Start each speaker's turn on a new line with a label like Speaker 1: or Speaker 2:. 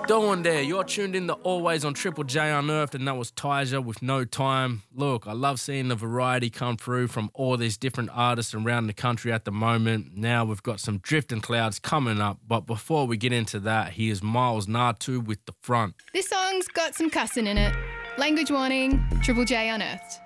Speaker 1: Doing there? You're tuned in to Always on Triple J Unearthed, and that was Tyja with No Time. Look, I love seeing the variety come through from all these different artists around the country at the moment. Now we've got some Drifting Clouds coming up, but before we get into that, here's Miles Natu with The Front.
Speaker 2: This song's got some cussing in it. Language warning, Triple J Unearthed.